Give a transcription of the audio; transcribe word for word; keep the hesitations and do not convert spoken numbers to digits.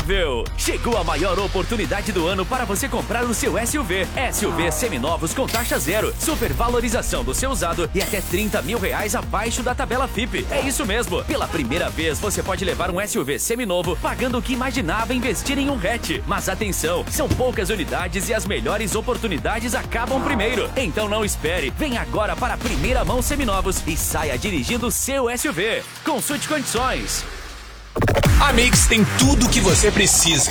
impagável! Chegou a maior oportunidade do ano para você comprar o seu S U V. S U V seminovos com taxa zero, supervalorização do seu usado e até trinta mil reais abaixo da tabela F I P. É isso mesmo! Pela primeira vez você pode levar um S U V seminovo pagando o que imaginava investir em um hatch. Mas atenção, são poucas unidades e as melhores oportunidades acabam primeiro. Então não espere, vem agora para a primeira mão seminovos e saia dirigindo o seu S U V. Consulte condições. A Mix tem tudo o que você precisa.